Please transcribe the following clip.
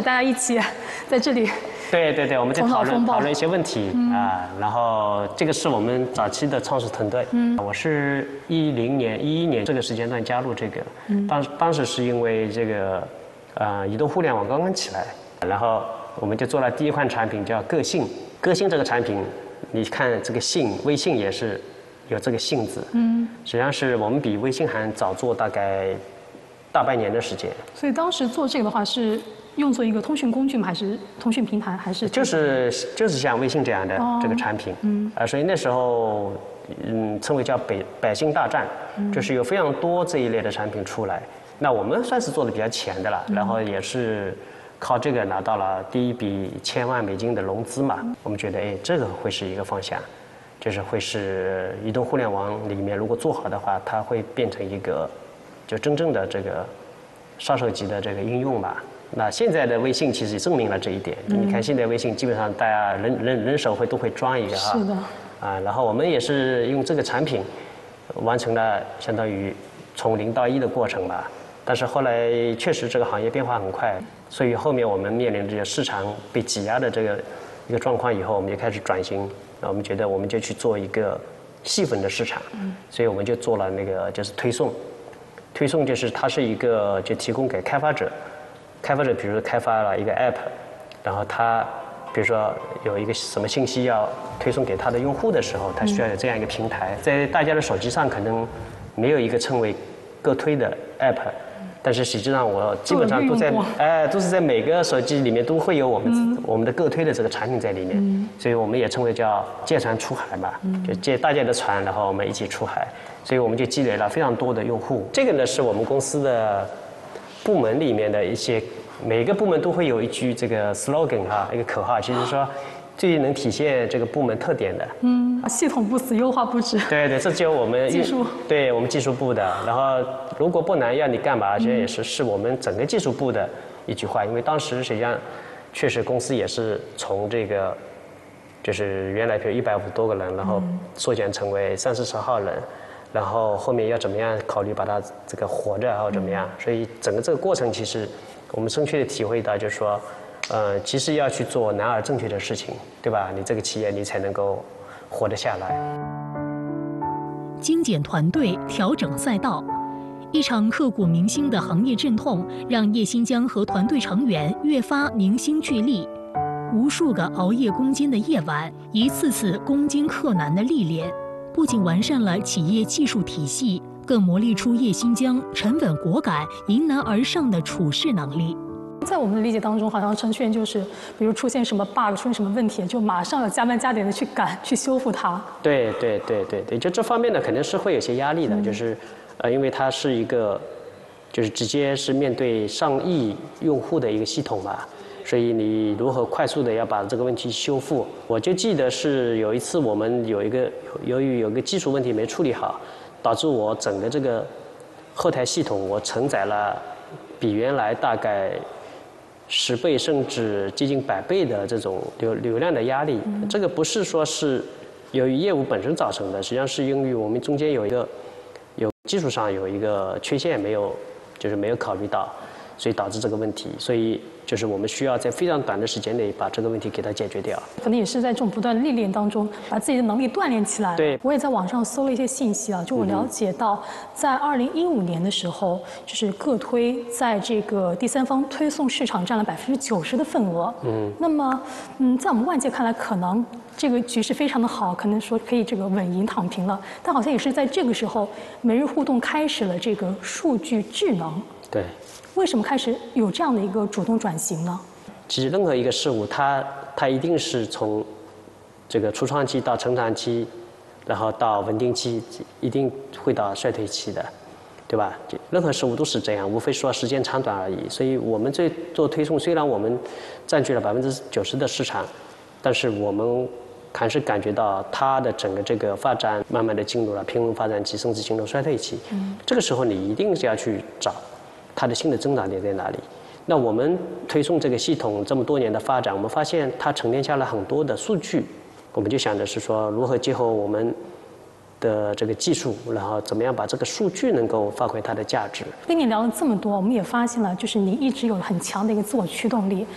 大家一起在这里。 对，我们在讨论一些问题啊，然后这个是我们早期的创始团队。我是10年、11年这个时间段加入这个，当时是因为这个移动互联网刚刚起来，然后我们就做了第一款产品叫个性。个性这个产品，你看这个信，微信也是有这个信字，实际上是我们比微信还早做大概大半年的时间。 所以当时做这个的话是用作一个通讯工具吗？还是通讯平台？还是就是像微信这样的这个产品，所以那时候称为叫百姓大战，就是有非常多这一类的产品出来。那我们算是做的比较前的了，然后也是靠这个拿到了第一笔1000万美金的融资嘛。我们觉得这个会是一个方向，就是会是移动互联网里面如果做好的话，它会变成一个就真正的这个杀手级的这个应用吧。那现在的微信其实也证明了这一点。你看现在微信基本上大家人手都会装一个是的。 然后我们也是用这个产品完成了相当于从0到1的过程吧。但是后来确实这个行业变化很快，所以后面我们面临着市场被挤压的这个一个状况以后，我们就开始转型。我们觉得我们就去做一个细分的市场，所以我们就做了那个就是推送。推送就是它是一个就提供给开发者，比如说开发了一个 app， 然后他比如说有一个什么信息要推送给他的用户的时候，他需要有这样一个平台。在大家的手机上可能没有一个称为个推的 app， 但是实际上我基本上都是在每个手机里面都会有我们的个推的这个产品在里面，所以我们也称为叫借船出海嘛，就借大家的船，然后我们一起出海，所以我们就积累了非常多的用户。这个呢是我们公司的部门里面的一些，每个部门都会有一句这个 slogan 一个口号，就是说最能体现这个部门特点的。 系统不死，优化不止。 对，这只有我们技术， 对我们技术部的。然后如果不难要你干嘛，这也是我们整个技术部的一句话。因为当时实际上确实公司也是从这个就是原来比如150多个人，然后缩减成为30-40号人。然后后面要怎么样考虑把它这个活着，然后怎么样？所以整个这个过程，其实我们深切的体会到，就是说，其实要去做难而正确的事情，对吧？你这个企业你才能够活得下来。 精简团队，调整赛道，一场刻骨铭心的行业阵痛，让叶新疆和团队成员越发凝心聚力。无数个熬夜攻坚的夜晚，一次次攻坚克难的历练。不仅完善了企业技术体系，更磨砺出叶新疆沉稳果敢、迎难而上的处事能力。 在我们的理解当中，好像程序员就是，比如出现什么 bug、出现什么问题，就马上要加班加点的去赶、去修复它。 对，就这方面呢，肯定是会有些压力的，就是，因为它是一个，就是直接是面对上亿用户的一个系统吧。所以你如何快速的要把这个问题修复？我就记得是有一次我们由于有个技术问题没处理好，导致我整个这个后台系统我承载了比原来大概10倍甚至接近100倍的这种流量的压力。这个不是说是由于业务本身造成的，实际上是因为我们中间有技术上有一个缺陷没有考虑到，所以导致这个问题。所以就是我们需要在非常短的时间内把这个问题给它解决掉。 可能也是在这种不断历练当中，把自己的能力锻炼起来。 对， 我也在网上搜了一些信息啊，就我了解到，在2015年的时候，就是个推在这个第三方推送市场占了90%的份额。那么，在我们外界看来，可能这个局势非常的好，可能说可以这个稳赢躺平了。但好像也是在这个时候，每日互动开始了这个数据智能。 对。 为什么开始有这样的一个主动转型呢？ 其实任何一个事物，它一定是从这个初创期到成长期，然后到稳定期，一定会到衰退期的，对吧？任何事物都是这样，无非说时间长短而已。所以我们做推送，虽然我们占据了90%的市场，但是我们还是感觉到它的整个这个发展慢慢的进入了平稳发展期，甚至进入衰退期。这个时候你一定是要去找它的新的增长点在哪里。那我们推送这个系统这么多年的发展，我们发现它沉淀下了很多的数据，我们就想的是说如何结合我们的这个技术，然后怎么样把这个数据能够发挥它的价值。 跟你聊了这么多，我们也发现了，就是你一直有很强的一个自我驱动力。